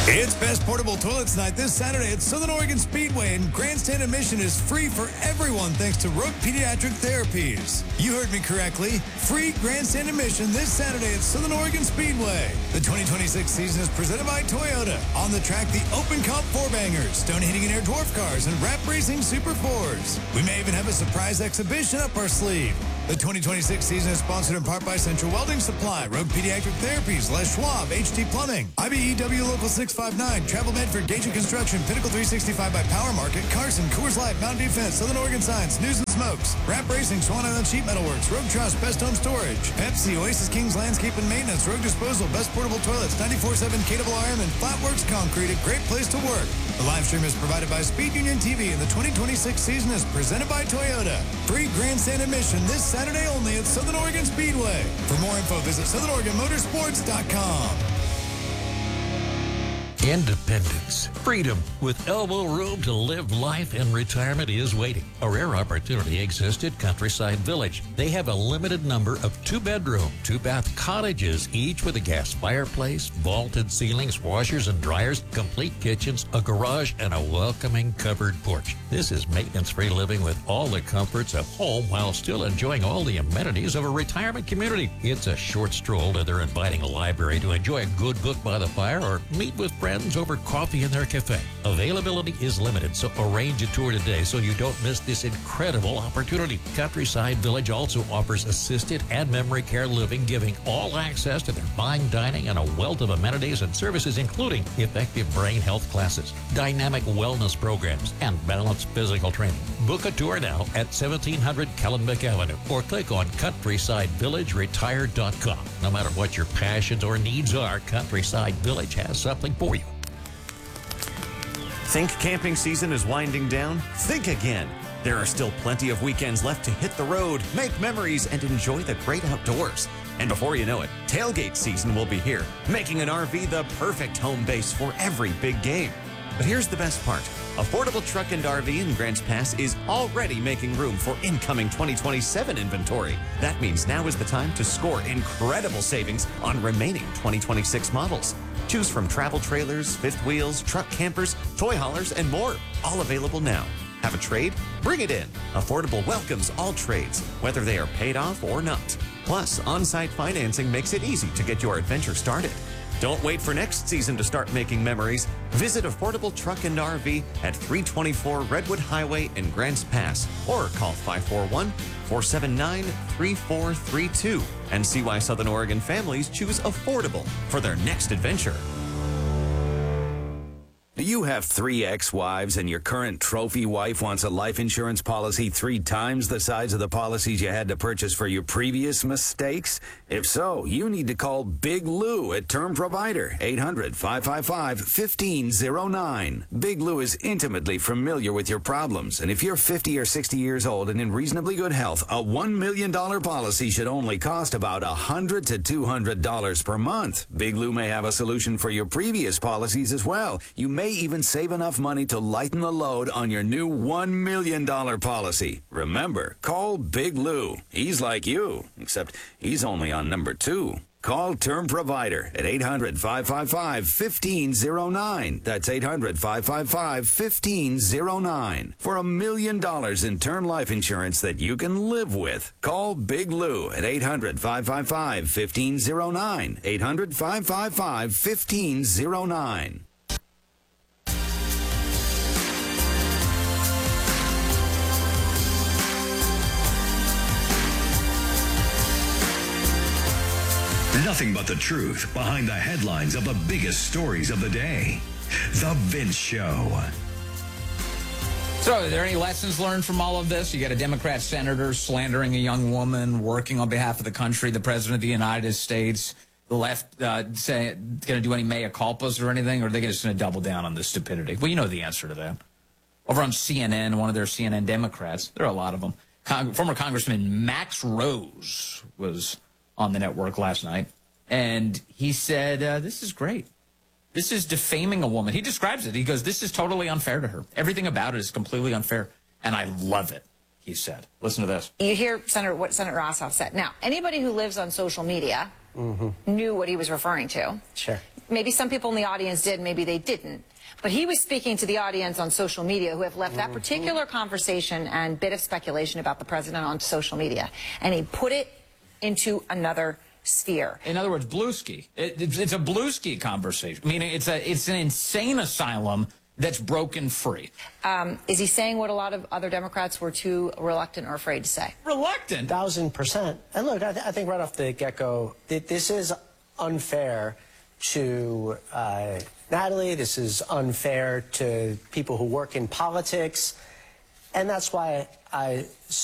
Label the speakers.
Speaker 1: It's Best Portable Toilets Night this Saturday at Southern Oregon Speedway, and grandstand admission is free for everyone thanks to Rogue Pediatric Therapies. You heard me correctly. Free grandstand admission this Saturday at Southern Oregon Speedway. The 2026 season is presented by Toyota. On the track, the Open Cup 4-bangers, Stone Heating and Air Dwarf Cars, and Rap Racing Super 4s. We may even have a surprise exhibition up our sleeve. The 2026 season is sponsored in part by Central Welding Supply, Rogue Pediatric Therapies, Les Schwab, HT Plumbing, IBEW Local 659, Travel Medford, Gage Construction, Pinnacle 365 by Power Market, Carson, Coors Light, Mountain Defense, Southern Oregon Science, News and Smokes, Rap Racing, Swan Island Sheet Metal Works, Rogue Trust, Best Home Storage, Pepsi, Oasis Kings Landscape and Maintenance, Rogue Disposal, Best Portable Toilets, 94.7 KRRM, and Flatworks Concrete, a great place to work. The live stream is provided by Speed Union TV, and the 2026 season is presented by Toyota. Free grandstand admission this Saturday only at Southern Oregon Speedway. For more info, visit SouthernOregonMotorsports.com.
Speaker 2: Independence, freedom with elbow room to live life in retirement is waiting. A rare opportunity exists at Countryside Village. They have a limited number of 2-bedroom, 2-bath cottages, each with a gas fireplace, vaulted ceilings, washers and dryers, complete kitchens, a garage, and a welcoming covered porch. This is maintenance-free living with all the comforts of home while still enjoying all the amenities of a retirement community. It's a short stroll to their inviting library to enjoy a good book by the fire or meet with friends over coffee in their cafe. Availability is limited, so arrange a tour today so you don't miss this incredible opportunity. Countryside Village also offers assisted and memory care living, giving all access to their fine dining and a wealth of amenities and services, including effective brain health classes, dynamic wellness programs, and balanced physical training. Book a tour now at 1700 Kellenbeck Avenue or click on CountrysideVillageRetired.com. No matter what your passions or needs are, Countryside Village has something for you.
Speaker 3: Think camping season is winding down? Think again. There are still plenty of weekends left to hit the road, make memories, and enjoy the great outdoors. And before you know it, tailgate season will be here, making an RV the perfect home base for every big game. But here's the best part. Affordable Truck and RV in Grants Pass is already making room for incoming 2027 inventory. That means now is the time to score incredible savings on remaining 2026 models. Choose from travel trailers, fifth wheels, truck campers, toy haulers, and more. All available now. Have a trade? Bring it in. Affordable welcomes all trades, whether they are paid off or not. Plus, on-site financing makes it easy to get your adventure started. Don't wait for next season to start making memories. Visit Affordable Truck and RV at 324 Redwood Highway in Grants Pass or call 541-479-3432 and see why Southern Oregon families choose affordable for their next adventure.
Speaker 4: Do you have 3 ex-wives and your current trophy wife wants a life insurance policy 3 times the size of the policies you had to purchase for your previous mistakes? If so, you need to call Big Lou at Term Provider, 800-555-1509. Big Lou is intimately familiar with your problems, and if you're 50 or 60 years old and in reasonably good health, a $1 million policy should only cost about $100 to $200 per month. Big Lou may have a solution for your previous policies as well. You may even save enough money to lighten the load on your new $1 million policy. Remember, call Big Lou. He's like you, except he's only on number 2. Call Term Provider at 800-555-1509. That's 800-555-1509. For $1 million in term life insurance that you can live with. Call Big Lou at 800-555-1509. 800-555-1509.
Speaker 5: Nothing but the truth behind the headlines of the biggest stories of the day. The Vince Show.
Speaker 6: So, are there any lessons learned from all of this? You got a Democrat senator slandering a young woman, working on behalf of the country, the President of the United States. The left going to do any mea culpas or anything, or are they just going to double down on this stupidity? Well, you know the answer to that. Over on CNN, one of their CNN Democrats, there are a lot of them. Former Congressman Max Rose was on the network last night, and he said, this is great. This is defaming a woman. He describes it. He goes, this is totally unfair to her. Everything about it is completely unfair, and I love it, he said. Listen to this.
Speaker 7: You hear what Senator Ossoff said. Now, anybody who lives on social media knew what he was referring to.
Speaker 8: Sure.
Speaker 7: maybe some people in the audience did, maybe they didn't. But he was speaking to the audience on social media who have left that particular conversation and bit of speculation about the president on social media. And he put it into another sphere.
Speaker 6: In other words, Bluesky. It's a Bluesky conversation. I mean, it's an insane asylum that's broken free.
Speaker 7: Is he saying what a lot of other Democrats were too reluctant or afraid to say?
Speaker 6: Reluctant?
Speaker 8: 1,000%. And look, I think right off the get-go, this is unfair to Natalie. This is unfair to people who work in politics. And that's why I